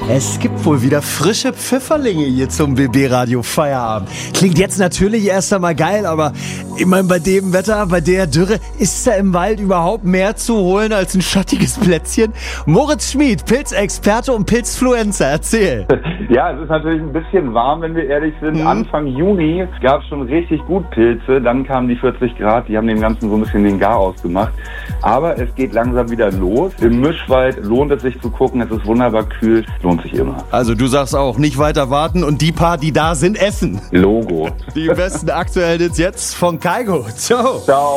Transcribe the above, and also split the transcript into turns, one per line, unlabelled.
Es gibt wohl wieder frische Pfifferlinge hier zum BB-Radio Feierabend. Klingt jetzt natürlich erst einmal geil, aber ich meine, bei dem Wetter, bei der Dürre, ist da im Wald überhaupt mehr zu holen als ein schattiges Plätzchen? Moritz Schmid, Pilzexperte und Pilzfluencer, erzähl.
Ja, es ist natürlich ein bisschen warm, wenn wir ehrlich sind. Anfang Juni gab es schon richtig gut Pilze, dann kamen die 40 Grad, die haben dem Ganzen so ein bisschen den Garaus gemacht. Aber es geht langsam wieder los. Im Mischwald lohnt es sich zu gucken, es ist wunderbar kühl, lohnt sich immer.
Also du sagst auch, nicht weiter warten und die paar, die da sind, essen.
Logo.
Die besten aktuellen Hits jetzt von Kygo. Ciao.
Ciao.